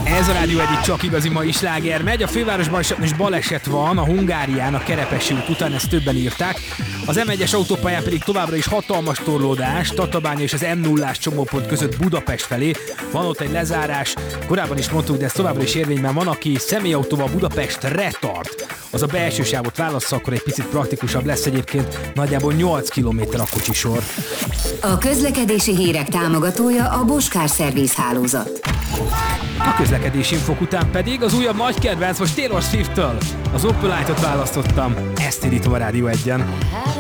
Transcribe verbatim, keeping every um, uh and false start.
Ez a Rádió egyik csak igazi mai sláger megy. A fővárosban is baleset van, a Hungárián, a Kerepesi út után, ezt többen írták. Az em egyes autópályán pedig továbbra is hatalmas torlódás, Tatabánya és az em nullás csomópont között Budapest felé. Van ott egy lezárás, korábban is mondtuk, de ez továbbra is érvényben van, aki személyautóval Budapestre tart. Az a belső sávot válassza, akkor egy picit praktikusabb lesz, egyébként nagyjából nyolc kilométer a kocsisor. A közlekedési hírek támogatója a Bosch Service hálózat. A közlekedési infok után pedig az újabb nagy kedvenc, most Taylor Swift-től. Az Opelite-ot választottam, ezt indítom a Rádió egyen.